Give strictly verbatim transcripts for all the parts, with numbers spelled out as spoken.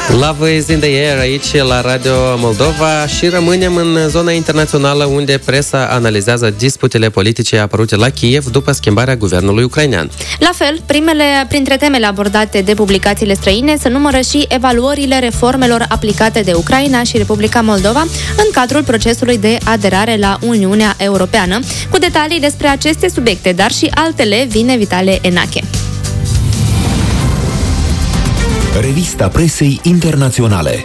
Love is in the air aici la Radio Moldova și rămânem în zona internațională unde presa analizează disputele politice apărute la Kiev după schimbarea guvernului ucrainean. La fel, primele, printre temele abordate de publicațiile străine se numără și evaluările reformelor aplicate de Ucraina și Republica Moldova în cadrul procesului de aderare la Uniunea Europeană. Cu detalii despre aceste subiecte, dar și altele, vine Vitale Enache. Revista presei internaționale.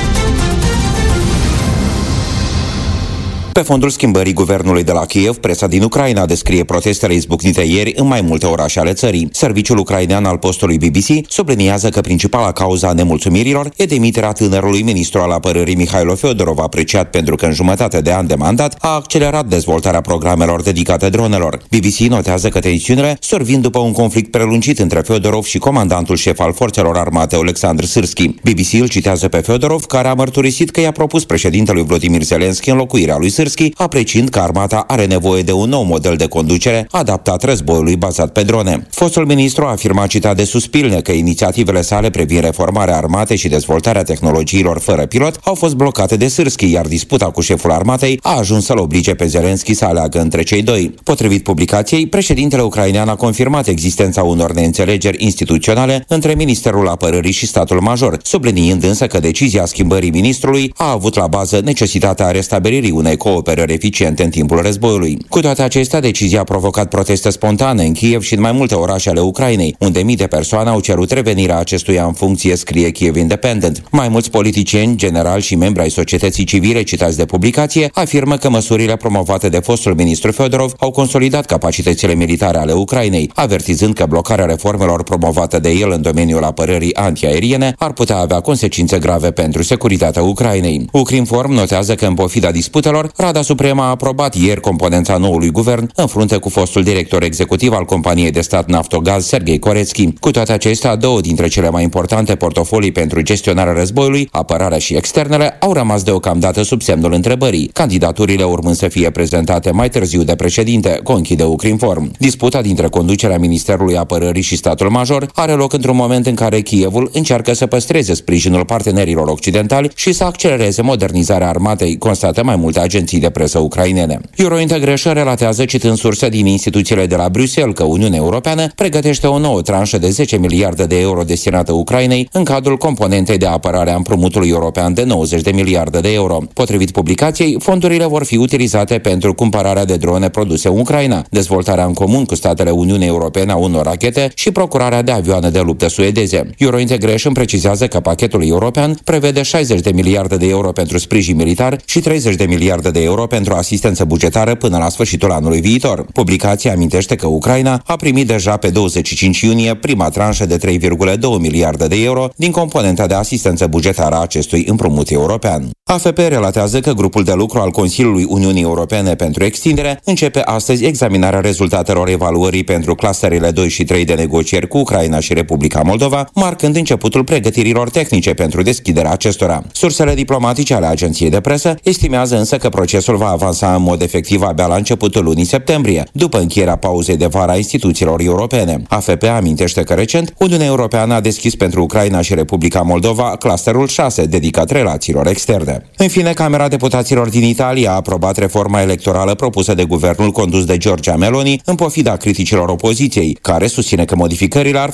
Pe fondul schimbării guvernului de la Kiev, presa din Ucraina descrie protestele izbucnite ieri în mai multe orașe ale țării. Serviciul ucrainean al postului B B C subliniază că principala cauza a nemulțumirilor e demiterea tânărului ministru al apărării Mihailo Feodorov, apreciat pentru că în jumătate de an de mandat a accelerat dezvoltarea programelor dedicate dronelor. B B C notează că tensiunile survin după un conflict prelungit între Feodorov și comandantul șef al forțelor armate Oleksandr Syrski. B B C îl citează pe Feodorov, care a mărturisit că i-a propus președintelui Volodymyr Zelensky înlocuirea lui Syrski, apreciind că armata are nevoie de un nou model de conducere adaptat războiului bazat pe drone. Fostul ministru a afirmat, citat de Suspilne, că inițiativele sale privind reformarea armatei și dezvoltarea tehnologiilor fără pilot au fost blocate de Syrski, iar disputa cu șeful armatei a ajuns să-l oblige pe Zelensky să aleagă între cei doi. Potrivit publicației, președintele ucrainean a confirmat existența unor neînțelegeri instituționale între Ministerul Apărării și statul major, subliniind însă că decizia schimbării ministrului a avut la bază necesitatea restabilirii unei cooperări eficiente în timpul războiului. Cu toate acestea, decizia a provocat proteste spontane în Kiev și în mai multe orașe ale Ucrainei, unde mii de persoane au cerut revenirea acestuia în funcție, scrie Kiev Independent. Mai mulți politicieni, generali și membri ai societății civile citați de publicație afirmă că măsurile promovate de fostul ministru Feodorov au consolidat capacitățile militare ale Ucrainei, avertizând că blocarea reformelor promovate de el în domeniul apărării antiaeriene ar putea avea consecințe grave pentru securitatea Ucrainei. Ukrinform notează că în pofida disputelor, Rada Supremă a aprobat ieri componența noului guvern în frunte cu fostul director executiv al companiei de stat Naftogaz, Serghei Koretski. Cu toate acestea, două dintre cele mai importante portofolii pentru gestionarea războiului, apărarea și externele, au rămas deocamdată sub semnul întrebării, candidaturile urmând să fie prezentate mai târziu de președinte, conchide Ukrinform. Disputa dintre conducerea Ministerului Apărării și statul major are loc într-un moment în care Kievul încearcă să păstreze sprijinul partenerilor occidentali și să accelereze modernizarea armatei, constată mai multe agenții de presă ucrainene. Eurointegration relatează, citând surse din instituțiile de la Bruxelles, că Uniunea Europeană pregătește o nouă tranșă de zece miliarde de euro destinată Ucrainei în cadrul componentei de apărare a împrumutului european de nouăzeci de miliarde de euro. Potrivit publicației, fondurile vor fi utilizate pentru cumpărarea de drone produse în Ucraina, dezvoltarea în comun cu statele Uniunii Europene a unor rachete și procurarea de avioane de luptă suedeze. Eurointegration precizează că pachetul european prevede șaizeci de miliarde de euro pentru sprijin militar și treizeci de miliarde de euro pentru asistență bugetară până la sfârșitul anului viitor. Publicația amintește că Ucraina a primit deja pe douăzeci și cinci iunie prima tranșă de trei virgulă doi miliarde de euro din componenta de asistență bugetară a acestui împrumut european. A F P relatează că grupul de lucru al Consiliului Uniunii Europene pentru extindere începe astăzi examinarea rezultatelor evaluării pentru clusterele doi și trei de negocieri cu Ucraina și Republica Moldova, marcând începutul pregătirilor tehnice pentru deschiderea acestora. Sursele diplomatice ale agenției de presă estimează însă că procesul va avansa în mod efectiv abia la începutul lunii septembrie, după încheierea pauzei de vară a instituțiilor europene. A F P amintește că recent Uniunea Europeană a deschis pentru Ucraina și Republica Moldova clusterul șase, dedicat relațiilor externe. În fine, Camera Deputaților din Italia a aprobat reforma electorală propusă de guvernul condus de Giorgia Meloni, în pofida criticilor opoziției, care susține că modificările ar